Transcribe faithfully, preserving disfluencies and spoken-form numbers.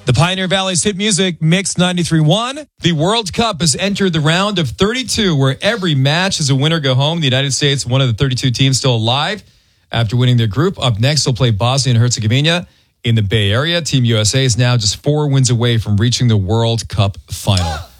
The Pioneer Valley's hit music, Mix ninety-three point one. The World Cup has entered the round of thirty-two, where every match is a winner go home. The United States, one of the thirty-two teams still alive after winning their group. Up next, they'll play Bosnia and Herzegovina in the Bay Area. Team U S A is now just four wins away from reaching the World Cup final.